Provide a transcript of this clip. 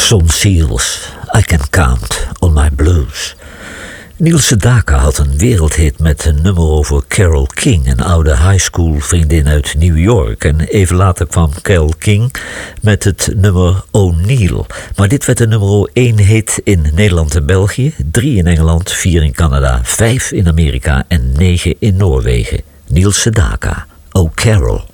Son Seals, I Can Count on My Blues. Neil Sedaka had een wereldhit met een nummer over Carole King, een oude high school vriendin uit New York. En even later kwam Carole King met het nummer O'Neill. Maar dit werd de nummer 1 hit in Nederland en België, 3 in Engeland, 4 in Canada, 5 in Amerika en 9 in Noorwegen. Neil Sedaka, Oh Carole.